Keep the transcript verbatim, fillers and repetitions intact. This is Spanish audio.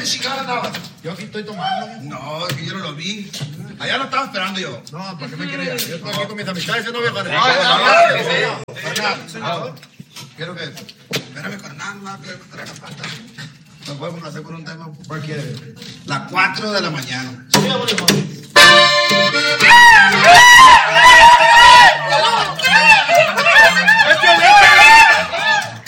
chingada andaba? Yo aquí estoy tomando. No, es que yo no lo vi. Allá lo estaba esperando yo. No, ¿para qué me quería? Yo estoy aquí con mis amistades, ese no viejo. Carnal, quiero que... Espérame, carnal, no, que trae la pata. ¿Me puedes complacer con un tema? ¿Cuál quiere? Las cuatro de la mañana. Sí,